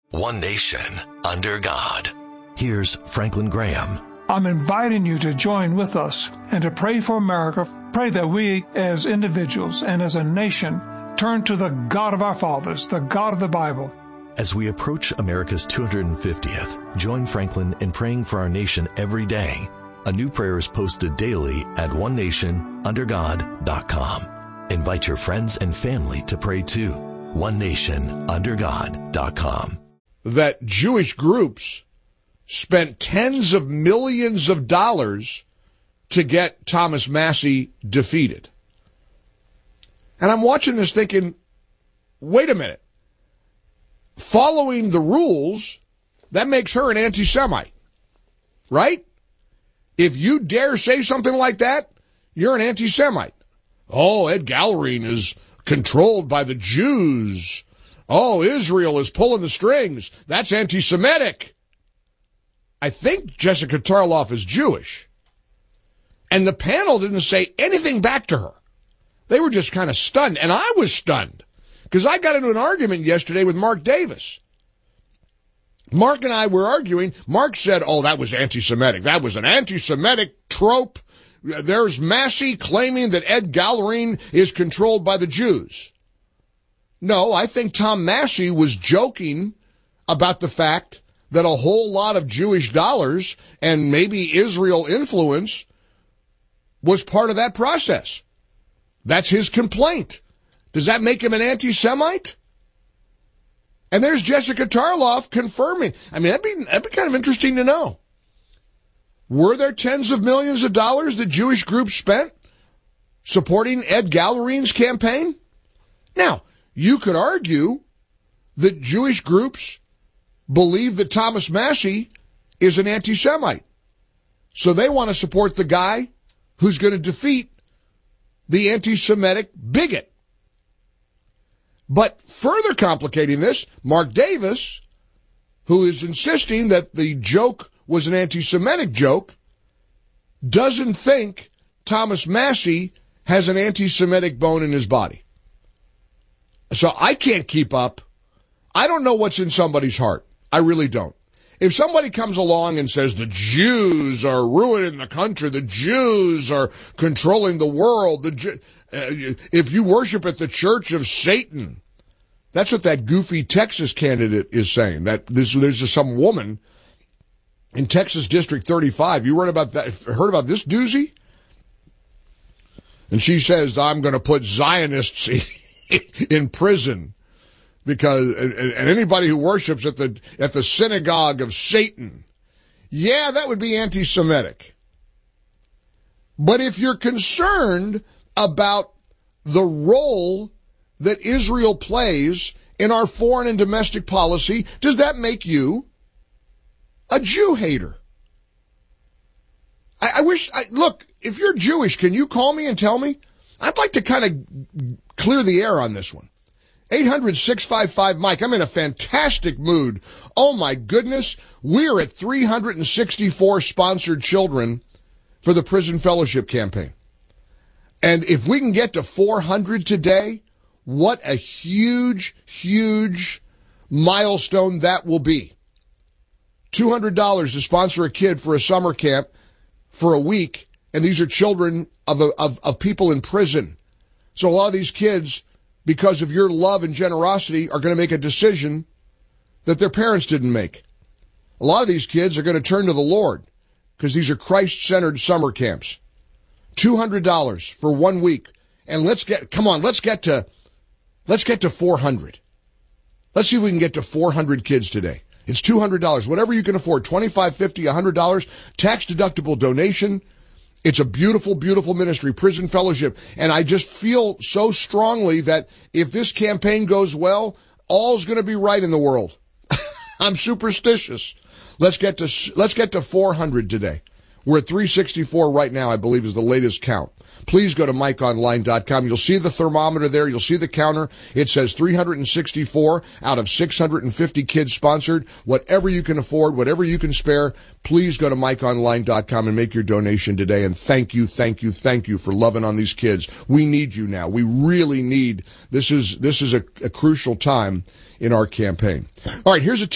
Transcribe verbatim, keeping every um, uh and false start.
One nation under God. Here's Franklin Graham. I'm inviting you to join with us and to pray for America. Pray that we as individuals and as a nation turn to the God of our fathers, the God of the Bible. As we approach America's two hundred fiftieth, join Franklin in praying for our nation every day. A new prayer is posted daily at one nation under god dot com. Invite your friends and family to pray too. one nation under god dot com. That Jewish groups spent tens of millions of dollars to get Thomas Massie defeated. And I'm watching this thinking, wait a minute. Following the rules, that makes her an anti-Semite, right? If you dare say something like that, you're an anti-Semite. Oh, Ed Gallerine is controlled by the Jews. Oh, Israel is pulling the strings. That's anti-Semitic. I think Jessica Tarloff is Jewish. And the panel didn't say anything back to her. They were just kind of stunned. And I was stunned because I got into an argument yesterday with Mark Davis. Mark and I were arguing. Mark said, oh, that was anti-Semitic. That was an anti-Semitic trope. There's Massie claiming that Ed Gallerine is controlled by the Jews. No, I think Tom Massie was joking about the fact that a whole lot of Jewish dollars and maybe Israel influence was part of that process. That's his complaint. Does that make him an anti-Semite? And there's Jessica Tarloff confirming. I mean, that'd be, that'd be kind of interesting to know. Were there tens of millions of dollars that Jewish groups spent supporting Ed Gallerine's campaign? Now, you could argue that Jewish groups believe that Thomas Massie is an anti-Semite. So they want to support the guy who's going to defeat the anti-Semitic bigot. But further complicating this, Mark Davis, who is insisting that the joke was an anti-Semitic joke, doesn't think Thomas Massie has an anti-Semitic bone in his body. So I can't keep up. I don't know what's in somebody's heart. I really don't. If somebody comes along and says the Jews are ruining the country, the Jews are controlling the world, the Ju- uh, if you worship at the church of Satan, that's what that goofy Texas candidate is saying. That this, there's just some woman in Texas District thirty-five. You heard about that? Heard about this doozy? And she says, I'm going to put Zionists in prison because, and, and anybody who worships at the, at the synagogue of Satan. Yeah, that would be anti-Semitic. But if you're concerned about the role that Israel plays in our foreign and domestic policy, does that make you a Jew hater? I, I wish, I, look, if you're Jewish, can you call me and tell me? I'd like to kind of clear the air on this one. eight hundred, six five five, Mike. I'm in a fantastic mood. Oh my goodness. We're at three hundred sixty-four sponsored children for the Prison Fellowship Campaign. And if we can get to four hundred today, what a huge, huge milestone that will be. two hundred dollars to sponsor a kid for a summer camp for a week. And these are children of, of, of people in prison. So a lot of these kids, because of your love and generosity, are going to make a decision that their parents didn't make. A lot of these kids are going to turn to the Lord because these are Christ-centered summer camps. two hundred dollars for one week. And let's get, come on, let's get to, let's get to four hundred. Let's see if we can get to four hundred kids today. It's two hundred dollars, whatever you can afford, twenty-five dollars, fifty dollars, one hundred dollars, tax-deductible donation. It's a beautiful, beautiful ministry, Prison Fellowship. And I just feel so strongly that if this campaign goes well, all's going to be right in the world. I'm superstitious. Let's get to, let's get to four hundred today. We're at three sixty-four right now, I believe is the latest count. Please go to mike online dot com. You'll see the thermometer there. You'll see the counter. It says three hundred sixty-four out of six hundred fifty kids sponsored. Whatever you can afford, whatever you can spare, please go to mike online dot com and make your donation today. And thank you, thank you, thank you for loving on these kids. We need you now. We really need, this is, this is a, a crucial time in our campaign. All right, here's a